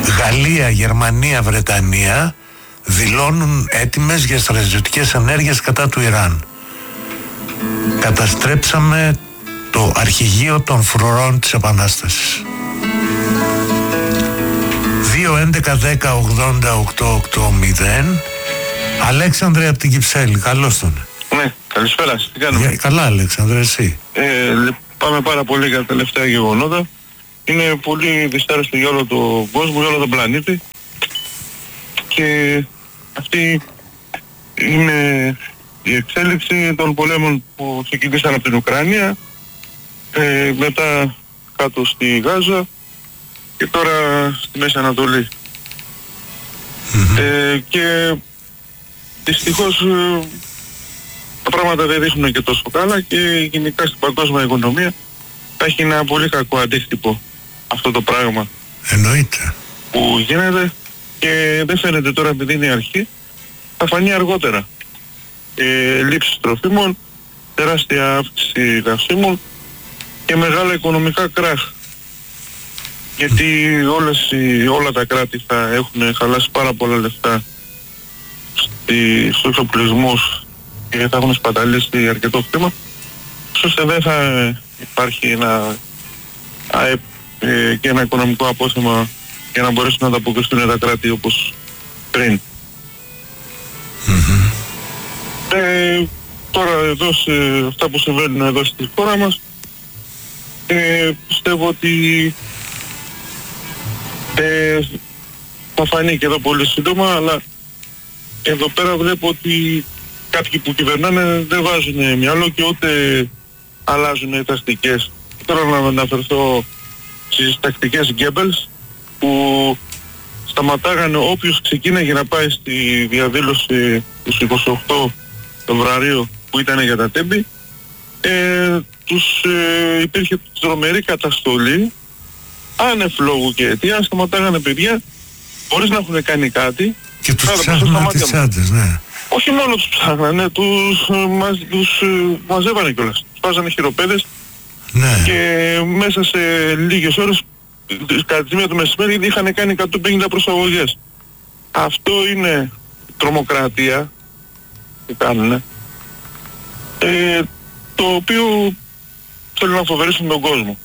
Γαλλία, Γερμανία, Βρετανία δηλώνουν έτοιμες για στρατιωτικές ενέργειες κατά του Ιράν. Καταστρέψαμε το αρχηγείο των φρουρών της Επανάστασης. 2-11-10-80-8-8-0. Αλέξανδρε από την Κυψέλη, καλώς τον. Ναι, καλησπέρα, τι κάνουμε? Καλά Αλέξανδρε, εσύ? Πάμε πάρα πολύ για τα τελευταία γεγονότα. Είναι πολύ δυστάρεστο για όλο τον κόσμο, για όλο τον πλανήτη. Και αυτή είναι η εξέλιξη των πολέμων που ξεκινήσαν από την Ουκρανία, μετά κάτω στη Γάζα και τώρα στη Μέση Ανατολή. Και δυστυχώς τα πράγματα δεν δείχνουν και τόσο καλά και γενικά στην παγκόσμια οικονομία θα έχει ένα πολύ κακό αντίκτυπο αυτό το πράγμα. Εννοείται. Που γίνεται και δεν φαίνεται τώρα επειδή είναι η αρχή, θα φανεί αργότερα. Λήψεις τροφίμων, τεράστια αύξηση καυσίμων και μεγάλα οικονομικά κράχ. Γιατί όλα τα κράτη θα έχουν χαλάσει πάρα πολλά λεφτά στους εξοπλισμούς και θα έχουν σπαταλήσει αρκετό χρήμα, ώστε δεν θα υπάρχει ένα ΑΕΠ και ένα οικονομικό απόθεμα για να μπορέσουν να ανταποκριθούν τα κράτη όπως πριν. Τώρα εδώ αυτά που συμβαίνουν εδώ στη χώρα μας, πιστεύω ότι θα φανεί και εδώ πολύ σύντομα, αλλά εδώ πέρα βλέπω ότι κάποιοι που κυβερνάνε δεν βάζουν μυαλό και ούτε αλλάζουν τακτικές. Θέλω να αναφερθώ στις τακτικές Γκέμπελς που σταματάγανε όποιος ξεκίναγε να πάει στη διαδήλωση του 28 Φεβρουαρίου που ήταν για τα Τέμπη, υπήρχε τρομερή καταστολή άνευ λόγου και αιτία, σταματάγανε παιδιά χωρίς να έχουν κάνει κάτι και τους ψάχναν τις τσάντες, ναι. Όχι μόνο τους ψάχνανε, τους μαζεύανε κιόλας, τους βάζανε χειροπέδες, ναι. Και μέσα σε λίγες ώρες κατά τη μία του μεσημέρι είχαν κάνει 150 προσαγωγές. Αυτό είναι τρομοκρατία που κάνουνε, το οποίο θέλουν να φοβερήσουν τον κόσμο.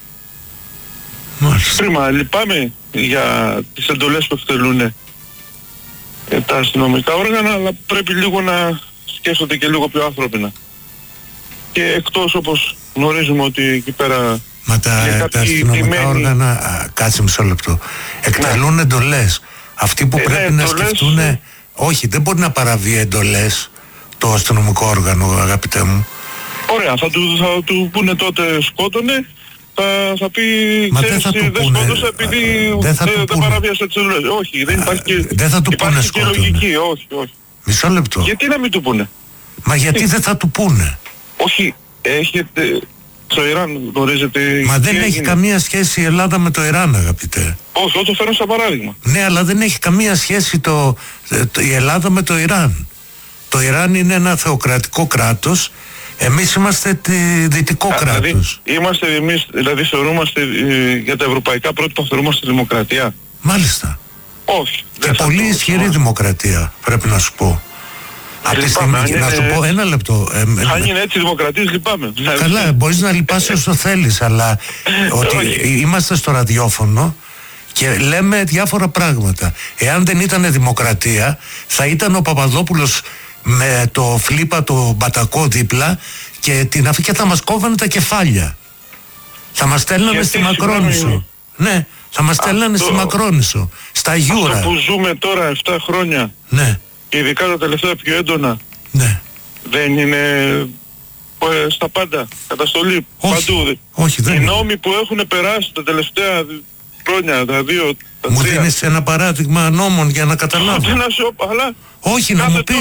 Κρίμα, λυπάμαι για τις εντολές που εκτελούν τα αστυνομικά όργανα, αλλά πρέπει λίγο να σκέφτονται και λίγο πιο ανθρώπινα. Και εκτός όπως γνωρίζουμε ότι εκεί πέρα... Μα τα αστυνομικά όργανα, κάτσε μισό λεπτό, εκτελούν εντολές. Αυτοί που πρέπει να σκεφτούν, όχι, δεν μπορεί να παραβεί εντολές το αστυνομικό όργανο, αγαπητέ μου. Ωραία, θα του πούνε τότε σκότωνε, θα πει ξέρεις δεν σκότωσα επειδή δεν παραβίασα τις εντολές. Όχι, δεν υπάρχει και, δεν θα του πούνε και λογική, όχι. Μισό λεπτό. Γιατί να μην του πούνε? Μα γιατί δεν θα του πούνε? Όχι, έχετε... Στο Ιράν γνωρίζετε... Μα δεν έχει καμία σχέση η Ελλάδα με το Ιράν, αγαπητέ. Όχι, εγώ το φέρω σαν παράδειγμα. Ναι, αλλά δεν έχει καμία σχέση η Ελλάδα με το Ιράν. Το Ιράν είναι ένα θεοκρατικό κράτος. Εμείς είμαστε δυτικό κράτος. Είμαστε εμείς, δηλαδή θεωρούμαστε για τα ευρωπαϊκά πρότυπα, θεωρούμαστε δημοκρατία. Μάλιστα. Όχι. Και πολύ ισχυρή δημοκρατία, πρέπει να σου πω. Από τη στιγμή, να σου πω ένα λεπτό. Αν είναι έτσι δημοκρατίες, λυπάμαι. Καλά, μπορείς να λυπάσαι όσο θέλεις, αλλά ότι είμαστε στο ραδιόφωνο και λέμε διάφορα πράγματα. Εάν δεν ήταν δημοκρατία, θα ήταν ο Παπαδόπουλος με το φλίπα το μπατακό δίπλα και την αφή και θα μας κόβανε τα κεφάλια. Θα μας στέλνανε στη Μακρόνισσο. Ναι, θα μας στέλνανε στη Μακρόνισσο, στα Γιούρα. Αυτό που ζούμε τώρα 7 χρόνια. Ναι. Και ειδικά τα τελευταία πιο έντονα. Ναι. Δεν είναι στα πάντα, καταστολή παντού. Όχι, δεν είναι. Οι νόμοι που έχουν περάσει τα τελευταία χρόνια, τα 2, τα 3. Μου δίνεις ένα παράδειγμα νόμων για να καταλάβω. Αλλά όχι,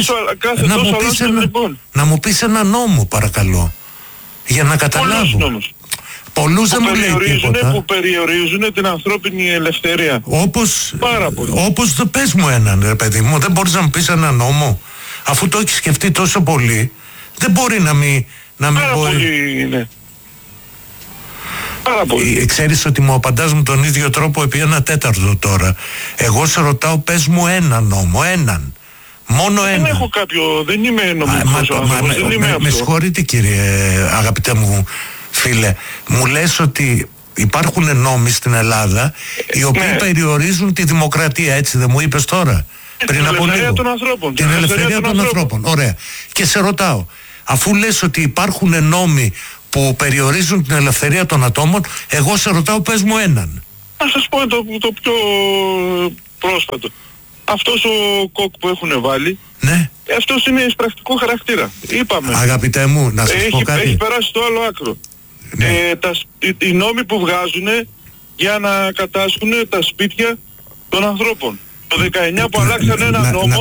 να μου πεις ένα νόμο, παρακαλώ, για να καταλάβω. Πολλούς δεν μου λέει τίποτα. Που περιορίζουν την ανθρώπινη ελευθερία. Όπως το πες μου έναν, ρε παιδί μου, δεν μπορείς να μου πεις ένα νόμο? Αφού το έχεις σκεφτεί τόσο πολύ, δεν μπορεί να μην μπορεί. Πολύ είναι. Πάρα πολύ. Ξέρεις ότι μου απαντάς με τον ίδιο τρόπο επί 1/4 τώρα. Εγώ σε ρωτάω, πες μου έναν νόμο, έναν. Μόνο δεν ένα. Έχω κάποιο, δεν είμαι νομικός άνθρωπος, δεν είμαι αυτό. Με συγχωρείτε κύριε αγαπητέ μου φίλε, μου λες ότι υπάρχουν νόμοι στην Ελλάδα οι οποίοι περιορίζουν τη δημοκρατία, έτσι δεν μου είπες τώρα? Την ελευθερία των ανθρώπων. Την ελευθερία των ανθρώπων, ωραία. Και σε ρωτάω, αφού λες ότι υπάρχουν νόμοι που περιορίζουν την ελευθερία των ατόμων, εγώ σε ρωτάω, πες μου έναν. Να σας πω το πιο πρόσφατο. Αυτός ο ΚΟΚ που έχουν βάλει, ναι, αυτός είναι εισπρακτικό χαρακτήρα. Είπαμε. Αγαπητέ μου, να σας πω κάτι. Έχει περάσει στο άλλο άκρο. Ναι. Οι νόμοι που βγάζουν για να κατάσχουν τα σπίτια των ανθρώπων. Το 19 που αλλάξαν ένα νόμο,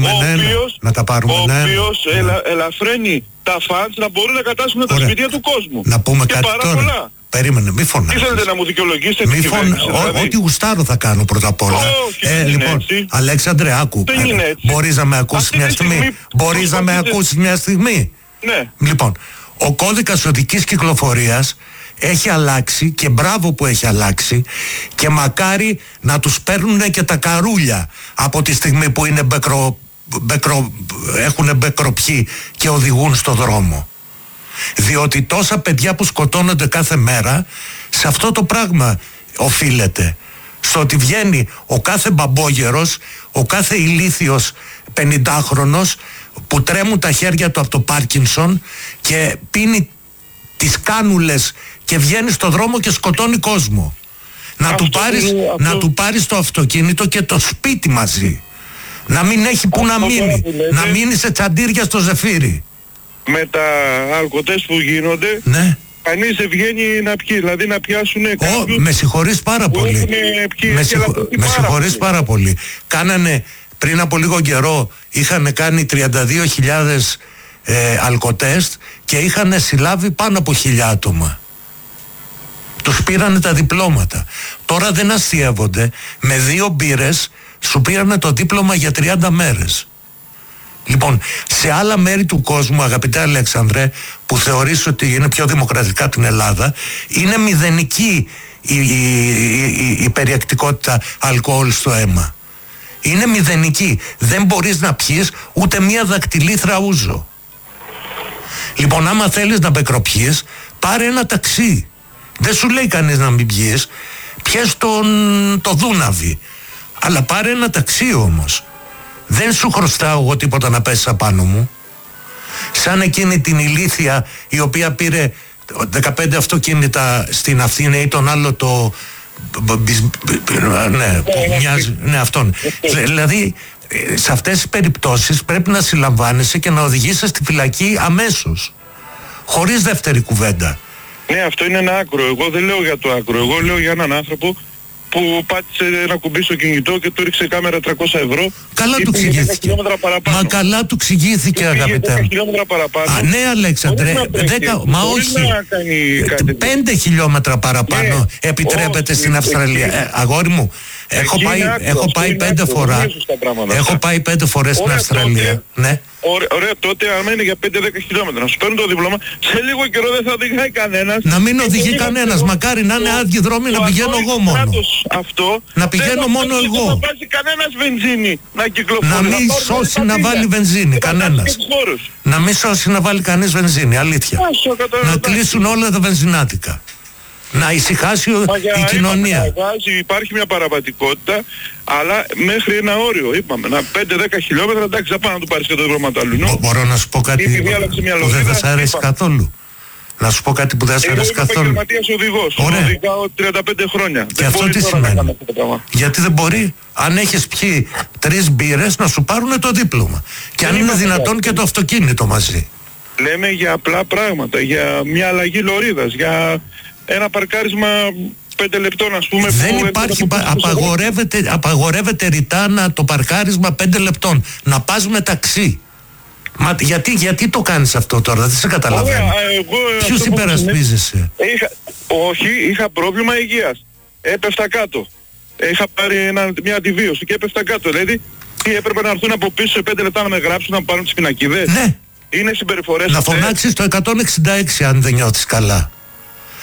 ο οποίος ελαφραίνει τα φαντς να μπορούν να κατάσχουν τα σπίτια του κόσμου. Να πούμε και κάτι πάρα τώρα. Πολλά. Περίμενε, μη φωνάζεις. Τι θέλετε να μου δικαιολογήσετε την κυβέρνηση? Ό,τι γουστάρω θα κάνω πρώτα απ' όλα. Λοιπόν, Αλέξανδρε, άκου. Μπορείς να με ακούσεις μια στιγμή? Μπορείς να με ακούσεις μια στιγμή? Ναι. Λοιπόν, ο κώδικας οδικής κυκλοφορίας έχει αλλάξει και μπράβο που έχει αλλάξει και μακάρι να τους παίρνουν και τα καρούλια από τη στιγμή που είναι έχουν μπεκροπιεί και οδηγούν στο δρόμο. Διότι τόσα παιδιά που σκοτώνονται κάθε μέρα σε αυτό το πράγμα οφείλεται. Στο ότι βγαίνει ο κάθε μπαμπόγερος, ο κάθε ηλίθιος 50χρονος που τρέμουν τα χέρια του από το Πάρκινσον και πίνει τις κάνουλες και βγαίνει στο δρόμο και σκοτώνει κόσμο. Να του πάρεις το αυτοκίνητο και το σπίτι μαζί. Να μην έχει που να μείνει. Να μείνει σε τσαντήρια στο Ζεφύρι. Με τα αλκοτές που γίνονται, ναι, κανείς δεν βγαίνει να πιει, δηλαδή να πιάσουν κάποιους. Με συγχωρείς πάρα πολύ. Με συγχωρείς πάρα πολύ. Κάνανε πριν από λίγο καιρό, είχαν κάνει 32.000 αλκοτέστ και είχαν συλλάβει πάνω από 1.000 άτομα. Τους πήρανε τα διπλώματα. Τώρα δεν αστειεύονται. Με 2 μπύρες σου πήρανε το δίπλωμα για 30 μέρες. Λοιπόν, σε άλλα μέρη του κόσμου, αγαπητέ Αλέξανδρε, που θεωρείς ότι είναι πιο δημοκρατικά την Ελλάδα, είναι μηδενική η περιεκτικότητα αλκοόλ στο αίμα. Είναι μηδενική. Δεν μπορείς να πιείς ούτε μία δακτυλίθρα ούζο. Λοιπόν, άμα θέλεις να μπεκροπιείς, πάρε ένα ταξί. Δεν σου λέει κανείς να μην πιείς. Πιες το Δούναβι. Αλλά πάρε ένα ταξί όμως. Δεν σου χρωστάω εγώ τίποτα να πέσεις απάνω μου. Σαν εκείνη την ηλίθια η οποία πήρε 15 αυτοκίνητα στην Αθήνα ή τον άλλο το... Ναι, που μοιάζει, ναι, αυτόν. Δηλαδή, σε αυτές τις περιπτώσεις πρέπει να συλλαμβάνεσαι και να οδηγήσεις στη φυλακή αμέσως. Χωρίς δεύτερη κουβέντα. Ναι, αυτό είναι ένα άκρο. Εγώ δεν λέω για το άκρο. Εγώ λέω για έναν άνθρωπο που πάτησε ένα κουμπί στο κινητό και του ρίξε κάμερα 300 ευρώ. Καλά του εξηγήθηκε. Μα καλά του εξηγήθηκε, αγαπητέ. 10 χιλιόμετρα παραπάνω. Α, ναι, Αλέξανδρε. 10, μα όχι. 5 χιλιόμετρα παραπάνω επιτρέπεται στην Αυστραλία. Αγόρι μου, έχω πάει 5 φορά. Έχω πάει 5 φορές στην Αυστραλία. Ναι. Ωραία, τότε αν είναι για 5-10 χιλιόμετρα, να σου παίρνω το δίπλωμα, σε λίγο καιρό δεν θα οδηγάει κανένας. Να μην οδηγεί κανένας, μακάρι να είναι άδειοι δρόμοι, να πηγαίνω εγώ μόνο. Να πηγαίνω μόνο εγώ. Δεν θα βάζει κανένας βενζίνη να κυκλοφορεί. Να μην σώσει να βάλει βενζίνη, κανένας. Να μην σώσει να βάλει κανείς βενζίνη, αλήθεια. Να κλείσουν όλα τα βενζινάτικα. Να ησυχάσει η κοινωνία. Υπάρχει μια παραβατικότητα, αλλά μέχρι ένα όριο, είπαμε. 5-10 χιλιόμετρα, εντάξει, θα πάω να του πάρεις και το δρόμο αλλού. Μπορώ να σου πω κάτι που δεν θα σ' αρέσει καθόλου. Να σου πω κάτι που δεν θα σ' αρέσει καθόλου. Εγώ είμαι επαγγελματίας οδηγός. Οδηγάω 35 χρόνια. Και αυτό τι σημαίνει? Γιατί δεν μπορεί, αν έχεις πιει 3 μπύρες, να σου πάρουν το δίπλωμα. Και αν είναι δυνατόν και το αυτοκίνητο μαζί. Λέμε για απλά πράγματα, για μια αλλαγή λωρίδας, για ένα παρκάρισμα 5 λεπτών, ας πούμε. Δεν υπάρχει, απαγορεύεται ρητά το παρκάρισμα 5 λεπτών. Να πας με ταξί. Μα γιατί το κάνεις αυτό τώρα, δεν σε καταλαβαίνω. Ποιους υπερασπίζεσαι? Όχι, είχα πρόβλημα υγείας. Έπεφτα κάτω. Είχα πάρει μια αντιβίωση και έπεφτα κάτω. Δηλαδή, έπρεπε να έρθουν από πίσω σε 5 λεπτά να με γράψουν, να μου πάρουν τις πινακίδες. Ναι. Είναι συμπεριφορές. Να φωνάξεις το 166 αν δεν νιώθεις καλά.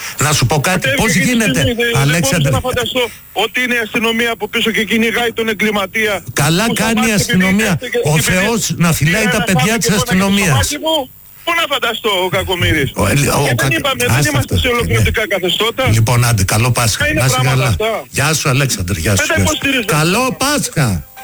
Να σου πω κάτι, πώς γίνεται, Αλέξανδρε? Δεν μπορούσα να φανταστώ ότι είναι η αστυνομία από πίσω και κυνηγάει τον εγκληματία. Καλά κάνει η αστυνομία. Ο Θεός να φυλάει τα παιδιά της αστυνομίας. Πού να φανταστώ ο Κακομοίρης. Δεν είμαστε σε ολοκληρωτικά καθεστώτα. Λοιπόν, άντε, καλό Πάσχα. Να είσαι καλά. Γεια σου, Αλέξανδρε, γεια σου. Δεν τα υποστηρίζω. Καλό Πάσχα.